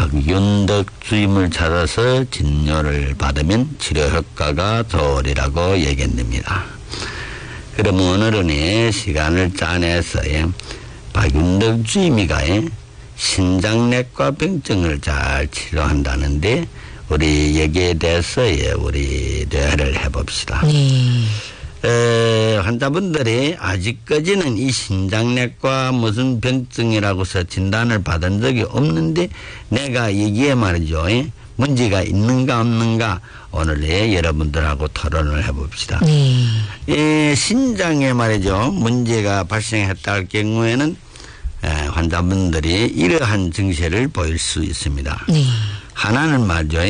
박윤덕 주임을 찾아서 진료를 받으면 치료 효과가 좋으리라고 얘기했습니다. 그럼 오늘은 시간을 짜내서 박윤덕 주임이가 신장내과 병증을 잘 치료한다는데 우리 여기에 대해서 우리 대화를 해봅시다. 환자분들이 아직까지는 이 신장내과 무슨 병증이라고서 진단을 받은 적이 없는데 내가 여기에 말이죠. 문제가 있는가 없는가 오늘 여러분들하고 토론을 해봅시다. 신장에 말이죠. 문제가 발생했다 할 경우에는 환자분들이 이러한 증세를 보일 수 있습니다. 하나는 말이죠.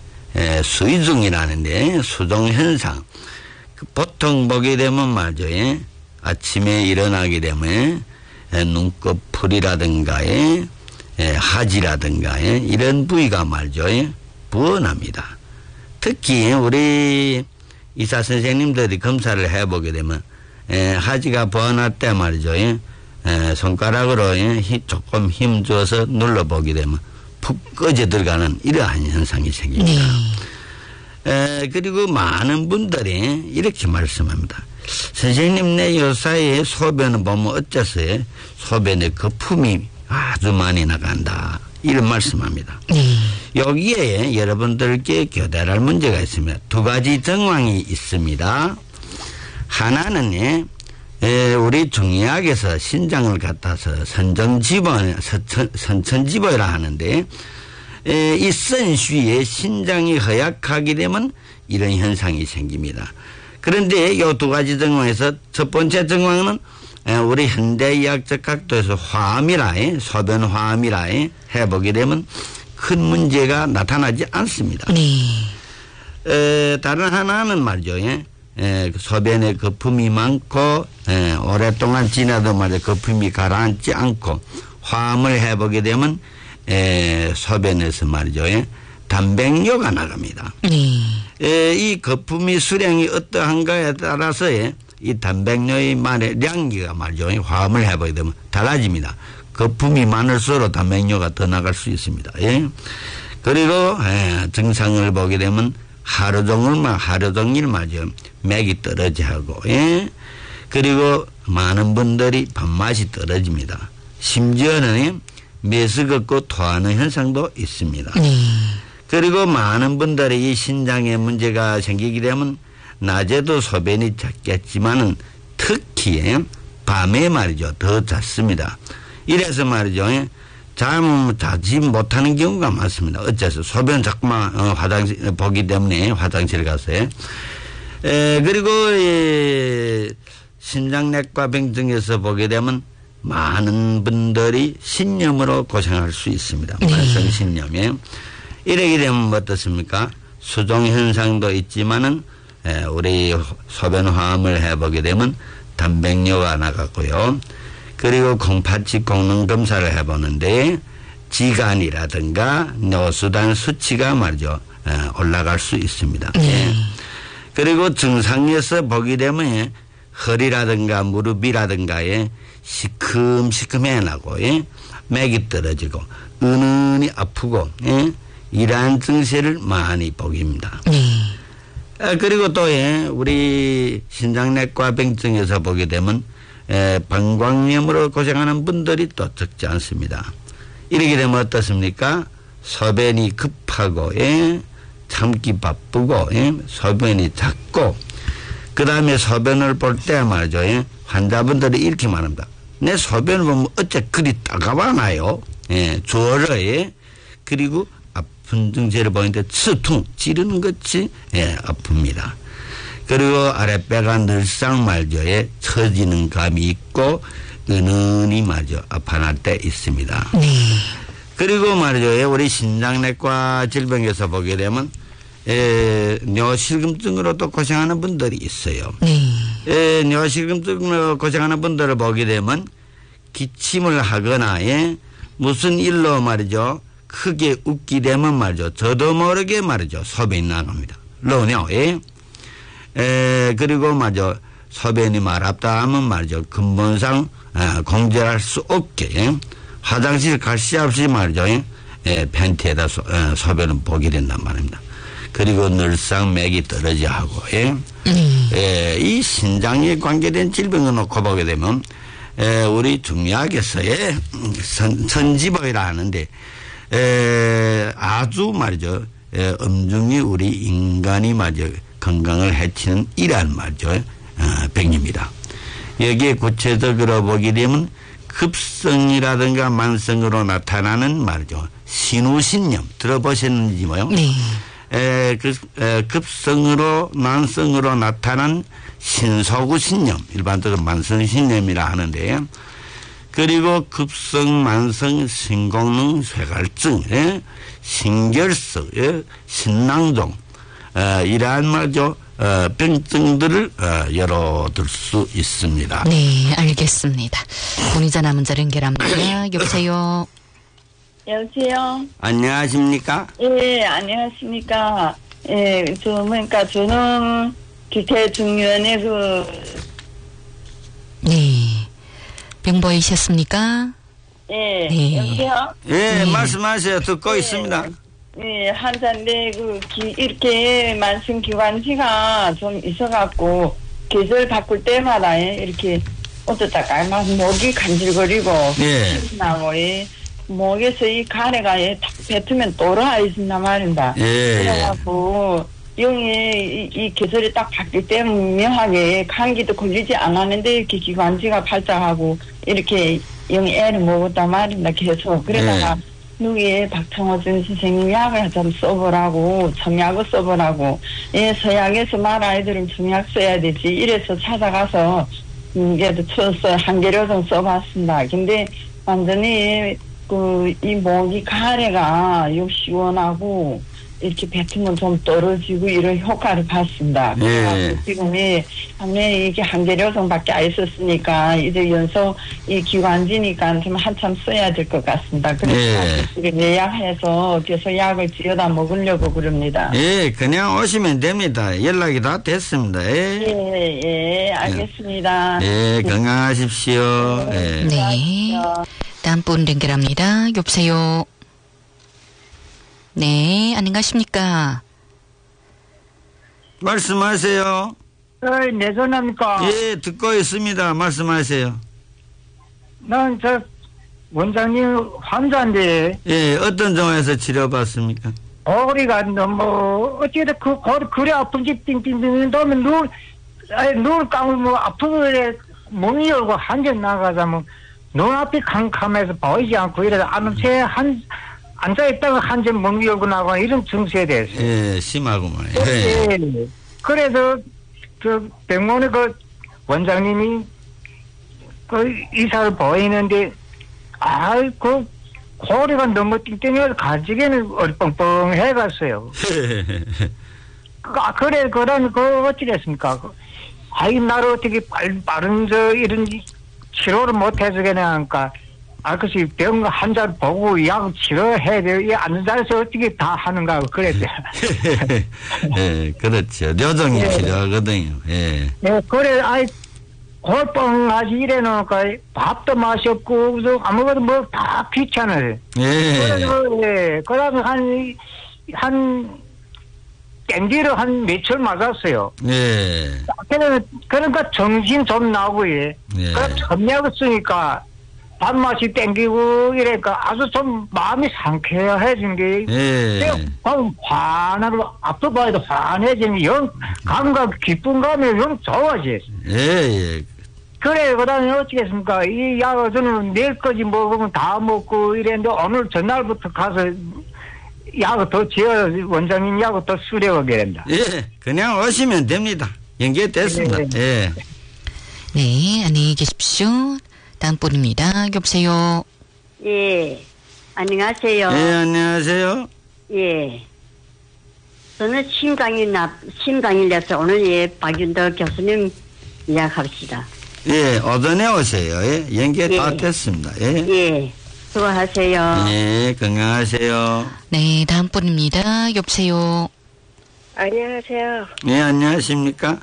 수의중이라는데 수종현상. 보통 보게 되면 말이죠. 아침에 일어나게 되면 눈꺼풀이라든가 하지라든가 이런 부위가 말이죠. 부어납니다. 특히 우리 의사 선생님들이 검사를 해보게 되면 하지가 부어날 때 말이죠. 손가락으로 조금 힘 줘서 눌러보게 되면 푹 꺼져 들어가는 이러한 현상이 생깁니다. 그리고 많은 분들이 이렇게 말씀합니다. 선생님 내 요사이에 소변을 보면 어째서 소변에 거품이 아주 많이 나간다. 이런 말씀합니다. 여기에 여러분들께 교대할 문제가 있습니다. 두 가지 정황이 있습니다. 하나는 우리 중의학에서 신장을 갖다서 선천지보라 하는데 이 선슈에 신장이 허약하게 되면 이런 현상이 생깁니다. 그런데 이 두 가지 정황에서 첫 번째 정황은 우리 현대의학적 각도에서 화암이라 소변 화암이라 해보게 되면 큰 문제가 나타나지 않습니다. 다른 하나는 말이죠. 소변에 거품이 많고 오랫동안 지나도 말이죠. 거품이 가라앉지 않고 화암을 해보게 되면 소변에서 말이죠. 단백뇨가 나갑니다. 이 거품이 수량이 어떠한가에 따라서 이 단백뇨의 량기가 말이죠. 화암을 해보게 되면 달라집니다. 거품이 많을수록 단백뇨가 더 나갈 수 있습니다. 그리고 증상을 보게 되면 하루 종일 말이죠. 맥이 떨어지고 그리고 많은 분들이 밥맛이 떨어집니다. 심지어는 메스 걷고 토하는 현상도 있습니다. 그리고 많은 분들이 이 신장에 문제가 생기게 되면 낮에도 소변이 잦겠지만은 특히 밤에 말이죠. 더 잦습니다. 이래서 말이죠. 잠을 자지 못하는 경우가 많습니다. 어째서 소변 자꾸만 화장실 보기 때문에 화장실 가서요. 그리고 신장내과 병증에서 보게 되면 많은 분들이 신염으로 고생할 수 있습니다. 만성 신염에. 이러게 되면 어떻습니까? 수종 현상도 있지만은 우리 소변 화암을 해보게 되면 단백뇨가 나갔고요. 그리고 콩팥지功能 검사를 해보는데 지간이라든가尿수단 수치가 말이죠. 올라갈 수 있습니다. 그리고 증상에서 보게 되면 허리라든가 무릎이라든가에 시큼시큼해 나고 맥이 떨어지고 은은히 아프고 이러한 증세를 많이 보깁니다. 그리고 또 우리 신장내과 병증에서 보게 되면 방광염으로 고생하는 분들이 또 적지 않습니다. 이렇게 되면 어떻습니까? 소변이 급하고 참기 바쁘고 소변이 작고 그 다음에 소변을 볼 때 말이죠. 환자분들이 이렇게 말합니다. 내 소변을 보면 어째 그리 따가워나요? 주어져. 그리고 아픈 증세를 보이는데 스퉁 찌르는 것이 아픕니다. 그리고 아랫배가 늘상 말이죠. 처지는 감이 있고 은은히 말이죠. 아파날 때 있습니다. 그리고 말이죠. 우리 신장내과 질병에서 보게 되면 뇨실금증으로도 고생하는 분들이 있어요. 뇨실금증으로 고생하는 분들을 보게 되면 기침을 하거나 무슨 일로 말이죠. 크게 웃게 되면 말이죠. 저도 모르게 말이죠. 소변이 나갑니다. 로뇨. 그리고 말이죠. 소변이 마렵다 하면 말이죠. 근본상 공절할 수 없게 화장실 갈 새 없이 말이죠. 팬티에다 소변을 보게 된단 말입니다. 그리고 늘상 맥이 떨어져 하고, 이 신장에 관계된 질병을 놓고 보게 되면, 우리 중의학에서의 선지법이라 하는데, 아주 말이죠. 엄중히 우리 인간이 말이죠. 건강을 해치는 이러한 말이죠. 병입니다. 여기에 구체적으로 보게 되면 급성이라든가 만성으로 나타나는 말이죠. 신우신염 들어보셨는지 뭐요? 네. 급성으로 만성으로 나타난 신소구신염 일반적으로 만성신염이라 하는데 그리고 급성 만성 신공능 쇠갈증 신결석 신낭종 이러한 말이죠. 병증들을 열어둘 수 있습니다. 네, 알겠습니다. 문의자 남은 자 연결합니다. 여보세요. 여보세요. 안녕하십니까? 예, 안녕하십니까. 예, 그러니까 저는 기태중년에 네. 병 보이셨습니까? 예. 네. 여보세요? 예, 네. 말씀하세요. 듣고 예. 있습니다. 예, 한잔데 이렇게 만성기관지가 좀 있어갖고 계절 바꿀 때마다 이렇게 어쩌다가 막 목이 간질거리고 나고 목에서 이 가래가 탁 뱉으면 또라이 있단 말입니다. 그래갖고 영이 이 계절이 딱 바뀔 때 묘하게 감기도 걸리지 않았는데 이렇게 기관지가 발작하고 이렇게 영이 애를 먹었단 말입니다. 계속 그러다가 누구의 박창호 선생님 약을 좀 써보라고 청약을 써보라고 서약에서 말 아이들은 청약 써야 되지 이래서 찾아가서 그래도 한계료좀 써봤습니다. 근데 완전히 이 목이 가래가 시원하고 이렇게 뱉으면 좀 떨어지고 이런 효과를 봤습니다. 그래서 지금 이게 한계료성밖에 안 있었으니까 이제 연소 이 기관지니까 좀 한참 써야 될 것 같습니다. 그래서 예약해서 계속 약을 지어다 먹으려고 그럽니다. 예, 그냥 오시면 됩니다. 연락이 다 됐습니다. 예, 알겠습니다. 예, 건강하십시오. 네. 다음 분 연결합니다. 여보세요. 네, 안녕하십니까? 말씀하세요. 네, 전화입니까? 예, 듣고 있습니다. 말씀하세요. 난 원장님 환자인데. 예, 어떤 정화에서 치료받습니까? 허리가 너무 어찌든 그래 아픈지 띵띵띵 너면 눈을 감으면 아프게 몸이 열고 한전 나가자면 눈앞이 캄캄해서 보이지 않고 이래서 아는 채 앉아있다가 한점 멍이 열고 나가고 이런 증세에 대해서. 예, 심하구만. 예. 그래서 병원에 원장님이 의사를 보이는데 고리가 너무 띵띵해서 가지기는 얼뻥뻥해 갔어요. 그래, 어찌됐습니까? 나를 어떻게 빠른 이런 치료를 못 해주겠냐 하니까 그것이 병 환자를 보고 약 치료해야 돼요. 이 앉은 자리에서 어떻게 다 하는가 그랬대요. 예, 그렇죠. 뇌종이 치료하거든요. 예. 네, 그래, 골뻥하지 이래놓으니까 밥도 맛이 없고, 아무것도 다 귀찮아요. 그래서, 그 다음에 땡기를 한 며칠 맞았어요. 그러니까 정신 좀 나고, 그래서 점약을 쓰니까 밥맛이 땡기고 이러니까 아주 좀 마음이 상쾌해진 게 환하고 앞으로 봐도 환해지니 영 감각 기쁜 감이 영 좋아지. 그래 그다음에 어찌겠습니까? 이 약을 저는 내일까지 먹으면 다 먹고 이랬는데 오늘 전날부터 가서 약을 더 지어 원장님 약을 더 수령하게 된다. 그냥 오시면 됩니다. 연결됐습니다. 네, 안녕히 계십시오. 다음 분입니다. 여보세요. 예, 안녕하세요. 예, 안녕하세요. 예, 저는 심장이 나서 오늘 박윤덕 교수님 예약합시다. 예, 오전에 오세요. 연결 다 됐습니다. 예, 수고하세요. 예, 건강하세요. 네, 다음 분입니다. 여보세요. 안녕하세요. 예, 안녕하십니까?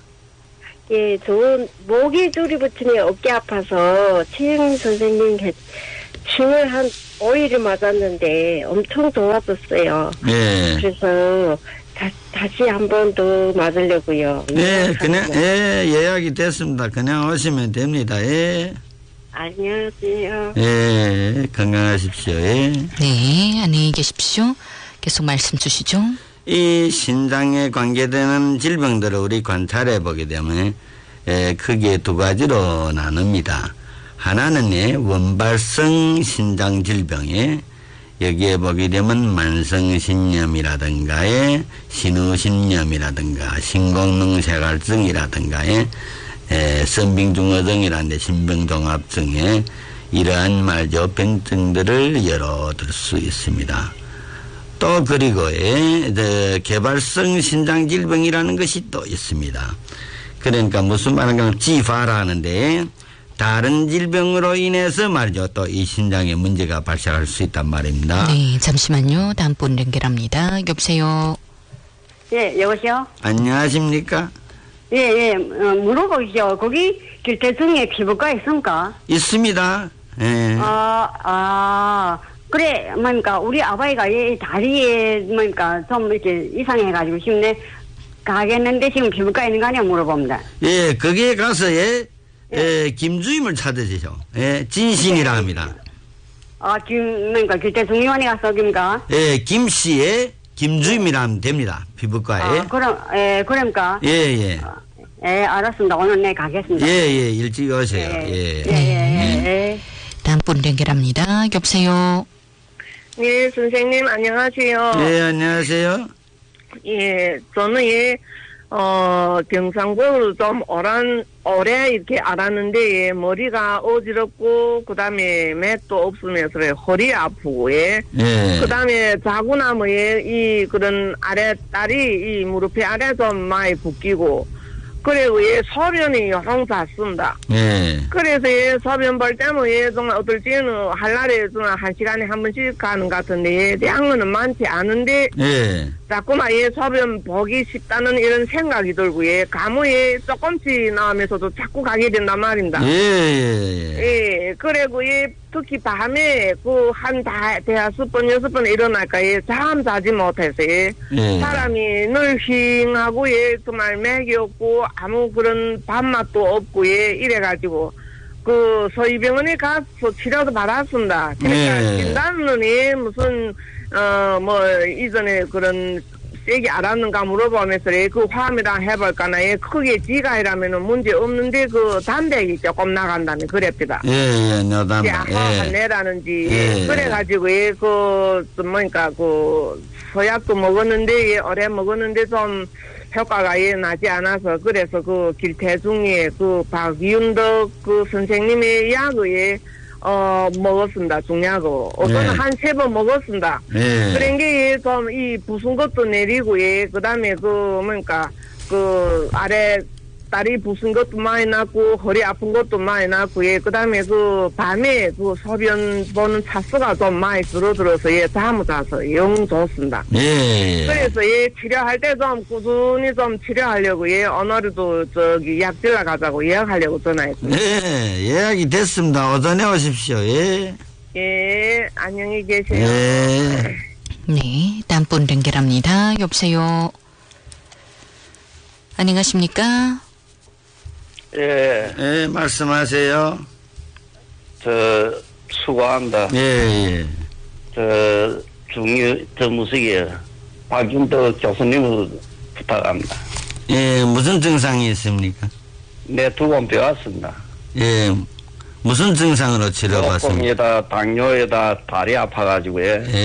예, 저 목이 줄이 붙으니 어깨 아파서 최영 선생님 침을 한 5일을 맞았는데 엄청 좋아졌어요. 예. 그래서 다시 한 번 더 맞으려고요. 네, 그냥, 예, 예약이 됐습니다. 그냥 오시면 됩니다. 예. 안녕하세요. 예, 건강하십시오. 예. 네, 안녕히 계십시오. 계속 말씀 주시죠. 이 신장에 관계되는 질병들을 우리 관찰해 보게 되면 크게 두 가지로 나눕니다. 하나는 원발성 신장 질병에 여기에 보게 되면 만성신염이라든가 신우신염이라든가 신공능쇠갈증이라든가 선빙중어증이라는 신병종합증에 이러한 말죠 병증들을 열어 들 수 있습니다. 또 그리고 개발성 신장 질병이라는 것이 또 있습니다. 그러니까 무슨 말인가 지파라 하는데 다른 질병으로 인해서 말이죠. 또 이 신장에 문제가 발생할 수 있단 말입니다. 네, 잠시만요. 다음 분 연결합니다. 여보세요. 예, 여보세요? 안녕하십니까? 예, 물어보시죠. 거기 길대중에 피부과 있습니까? 있습니다. 예. 그래, 뭡니까, 우리 아버지가 이 다리에, 뭡니까, 좀 이렇게 이상해가지고 싶네. 가겠는데 지금 피부과에 있는 거 아니야? 물어봅니다. 예, 거기에 가서, 김주임을 찾으시죠. 예, 진신이라 합니다. 뭡니까, 길대중의원에 가서, 그니까? 예, 김씨의 김주임이라 하면 됩니다. 피부과에. 그러니까? 예. 알았습니다. 오늘 내 가겠습니다. 예, 일찍 오세요. 예. 다음 분 연결합니다. 여보세요. 네, 선생님, 안녕하세요. 예, 안녕하세요. 예, 저는 경상도로 좀 오래 이렇게 알았는데, 머리가 어지럽고, 그 다음에 맥도 없으면서 허리 아프고, 그 다음에 자고 나면 그런 다리, 이 무릎에 아래 좀 많이 붓기고, 그리고 소변이 영 잦습니다. 그래서 소변 볼 때면 정말 어떨 때는 할 날에 정말 1시간에 한 번씩 가는 것 같은데 양은 많지 않은데 자꾸만 소변 보기 쉽다는 이런 생각이 들고 가무에 조금씩 나오면서도 자꾸 가게 된단 말입니다. 그리고 특히 밤에 한 대여섯 번 여섯 번 일어날까 잠 자지 못해서 사람이 늘 휑하고 정말 맥이 없고 아무 그런 밥맛도 없고 이래가지고 서희병원에 가서 치료도 받았습니다. 그러니까 진단은 무슨 이전에 그런 세게 알았는가 물어보면서 화음이랑 해볼까나 크게 지가이라면 문제 없는데 담배기 조금 나간다는 그랬습니다. 담배. 내라는지 그래가지고 서약도 먹었는데 오래 먹었는데 좀 효과가 나지 않아서 그래서 길태중에 박윤덕 선생님의 약을 먹었습니다. 중약을. 어떤 한 3번 먹었습니다. 그런 게 좀 부순 것도 내리고, 그 다음에 아래 다리 부순 것도 많이 났고, 허리 아픈 것도 많이 났고, 그 다음에 밤에 소변 보는 차수가 좀 많이 줄어들어서, 잠을 자서 영 좋습니다. 그래서 치료할 때 좀 꾸준히 좀 치료하려고, 오늘도 약질러 가자고 예약하려고 전화했습니다. 예약이 됐습니다. 오전에 오십시오. 안녕히 계세요. 네, 다음 분 연결합니다. 여보세요. 안녕하십니까? 말씀하세요. 수고한다. 무식이에요. 박윤덕 교수님을 부탁합니다. 무슨 증상이 있습니까? 네, 2번 배웠습니다. 무슨 증상으로 치료받습니까? 당뇨에다 다리 아파가지고,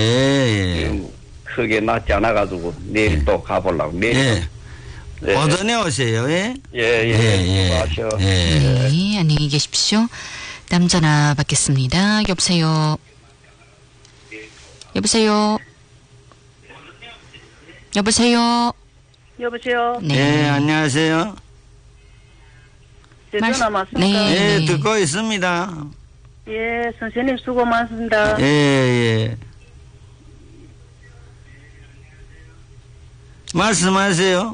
크게 낫지 않아가지고, 내일 또 가보려고. 오전에 오세요. 수고하세요. 네, 안녕히 계십시오. 다음 전화 받겠습니다. 여보세요. 네, 안녕하세요. 제 전화 맞습니까? 네. 듣고 있습니다. 선생님 수고 많습니다. 말씀하세요.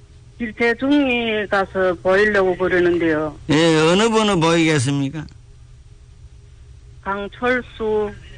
길태중에 가서 보이려고 그러는데요. 어느 분을 보이겠습니까? 강철수